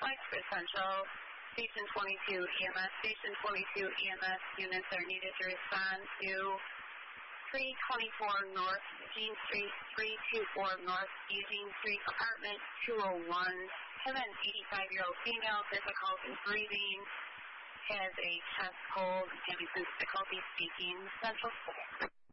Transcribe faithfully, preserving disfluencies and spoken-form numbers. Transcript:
Extra Central, Station twenty-two E M S. Station twenty-two E M S units are needed to respond to three twenty-four North Eugene Street, three twenty-four North Eugene Street, apartment two oh one. Have an eighty-five-year-old female, difficulty breathing, has a chest cold, having difficulty speaking. Central.